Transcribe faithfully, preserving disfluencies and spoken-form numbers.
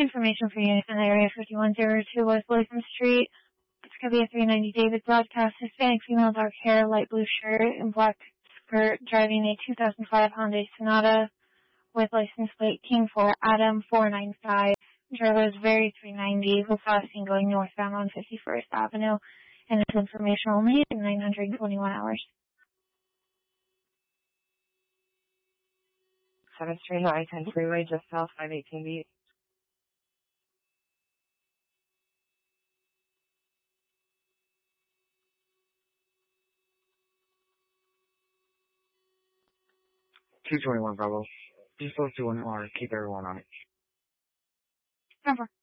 Information for units in Area fifty-one oh two West Latham Street. It's going to be a three ninety David broadcast. Hispanic female, dark hair, light blue shirt, and black skirt, driving a two thousand five Hyundai Sonata with license plate King for Adam four nine five. Driver is very three ninety, who was seen going northbound on fifty-first Avenue, and it's information only in nine hundred twenty-one hours. seventh Street, I ten Freeway, just south five eighteen B. two twenty-one Bravo. Just supposed to one R. Keep everyone on it. Number.